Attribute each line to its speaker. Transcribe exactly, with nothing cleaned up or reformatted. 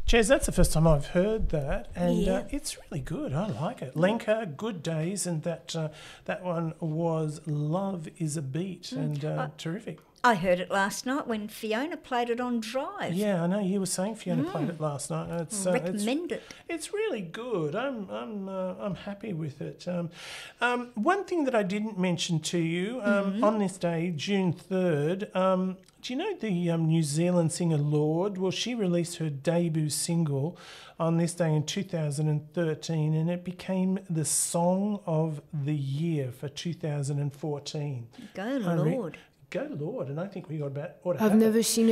Speaker 1: Jez, that's the first time I've heard that, and
Speaker 2: Yeah.
Speaker 1: uh, it's really good. I like it. Lenka, Good Days, and that uh, that one was Love Is a Beat, and uh,
Speaker 2: Uh,
Speaker 1: terrific.
Speaker 2: I heard it last night when Fiona played it on Drive.
Speaker 1: Yeah, I know you were saying Fiona played it last night. And it's, uh, it's
Speaker 2: Recommend it.
Speaker 1: It's really good. I'm I'm uh, I'm happy with it. Um, um, one thing that I didn't mention to you um, on this day, June third. Um, do you know the um, New Zealand singer Lorde? Well, she released her debut single on this day in two thousand thirteen, and it became the song of the year for two thousand fourteen.
Speaker 2: Go
Speaker 1: I re-
Speaker 2: Lord.
Speaker 1: Go Lord, and I think we got about. ought to
Speaker 3: I've
Speaker 1: have it.
Speaker 3: never seen